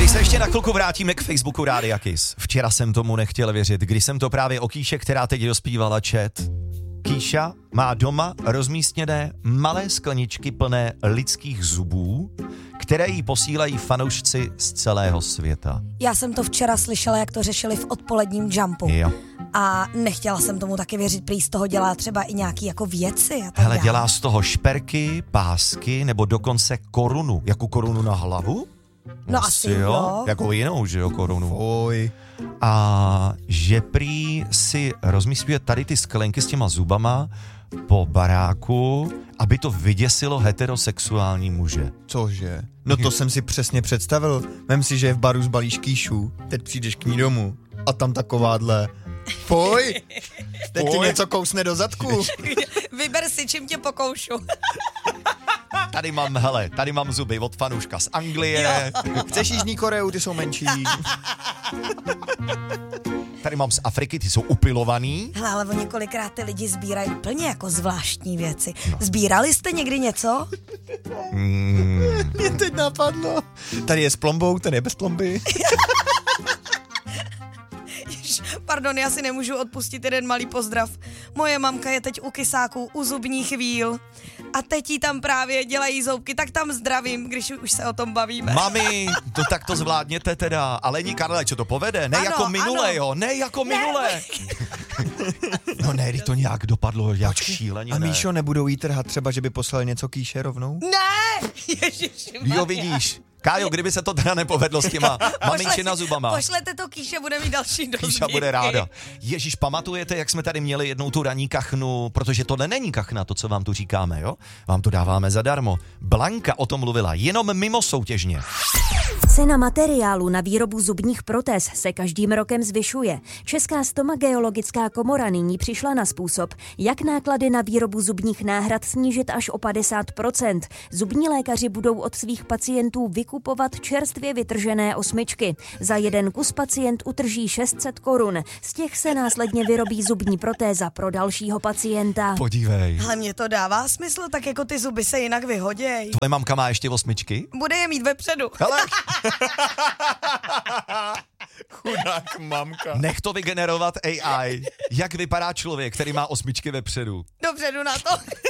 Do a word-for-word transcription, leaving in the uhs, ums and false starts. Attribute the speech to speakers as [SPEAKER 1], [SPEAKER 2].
[SPEAKER 1] My se ještě na chvilku vrátíme k Facebooku Rádia Kiss. Včera jsem tomu nechtěl věřit, když jsem to právě o Kýše, která teď dospívala, čet. Kýša má doma rozmístěné malé skleničky plné lidských zubů, které jí posílají fanoušci z celého světa.
[SPEAKER 2] Já jsem to včera slyšela, jak to řešili v odpoledním Jumpu.
[SPEAKER 1] Jo.
[SPEAKER 2] A nechtěla jsem tomu taky věřit, prý z toho dělá třeba i nějaký jako věci. A tak
[SPEAKER 1] Hele,
[SPEAKER 2] dále.
[SPEAKER 1] dělá z toho šperky, pásky nebo dokonce korunu. Jakou korunu na hlavu?
[SPEAKER 2] No asi jo.
[SPEAKER 1] Jakou jinou, že jo, korunu.
[SPEAKER 3] Oj.
[SPEAKER 1] A že prý si rozmístuje tady ty sklenky s těma zubama po baráku, aby to vyděsilo heterosexuální muže.
[SPEAKER 3] Cože? No to jsem si přesně představil. Vem si, že je v baru zbalíš Kýšu, teď přijdeš k ní domů a tam takováhle. Poj! Teď ti
[SPEAKER 1] Poj.
[SPEAKER 3] něco kousne do zadku.
[SPEAKER 2] Vyber si, čím tě pokoušu.
[SPEAKER 1] Tady mám, hele, tady mám zuby od fanouška z Anglie.
[SPEAKER 3] Chceš Jižní Koreu, ty jsou menší.
[SPEAKER 1] Tady mám z Afriky, ty jsou upilovaný.
[SPEAKER 2] Hele, ale oni kolikrát ty lidi sbírají úplně jako zvláštní věci. No. Sbírali jste někdy něco?
[SPEAKER 1] Mm.
[SPEAKER 3] Mě teď napadlo. Tady je s plombou, ten je bez plomby.
[SPEAKER 2] Pardon, já si nemůžu odpustit jeden malý pozdrav. Moje mamka je teď u kysáků, u zubních víl. A teď jí tam právě dělají zoubky, tak tam zdravím, když už se o tom bavíme.
[SPEAKER 1] Mami, to tak to zvládněte teda. Ale ní Karle, co to povede? Ne
[SPEAKER 2] Ano,
[SPEAKER 1] jako minule,
[SPEAKER 2] ano.
[SPEAKER 1] jo? Ne jako minule. No ne, to nějak dopadlo, jak šíleně.
[SPEAKER 3] A
[SPEAKER 1] ne.
[SPEAKER 3] Míšo, nebudou jí trhat třeba, že by poslal něco Kýše rovnou?
[SPEAKER 2] Ne! Ježišmarja.
[SPEAKER 1] Jo, vidíš. Kájo, kdyby se to teda nepovedlo s těma maminčina zubama.
[SPEAKER 2] Pošlete to Kýše, bude mít další dozvy.
[SPEAKER 1] Kýša bude ráda. Ježíš, pamatujete, jak jsme tady měli jednou tu ranní kachnu, protože tohle není kachna, to, co vám tu říkáme, jo? Vám to dáváme zadarmo. Blanka o tom mluvila, jenom mimo soutěžně.
[SPEAKER 4] Cena materiálu na výrobu zubních protéz se každým rokem zvyšuje. Česká stomageologická komora nyní přišla na způsob, jak náklady na výrobu zubních náhrad snížit až o padesát procent. Zubní lékaři budou od svých pacientů vykupovat čerstvě vytržené osmičky. Za jeden kus pacient utrží šest set korun. Z těch se následně vyrobí zubní protéza pro dalšího pacienta.
[SPEAKER 1] Podívej.
[SPEAKER 2] Ale mně to dává smysl, tak jako ty zuby se jinak vyhoděj.
[SPEAKER 1] Tvoje mamka má ještě osmičky?
[SPEAKER 2] Bude je mít vepředu.
[SPEAKER 1] Hele,
[SPEAKER 3] Chudák mamka.
[SPEAKER 1] nech to vygenerovat A I. Jak vypadá člověk, který má osmičky vepředu?
[SPEAKER 2] Dopředu na to.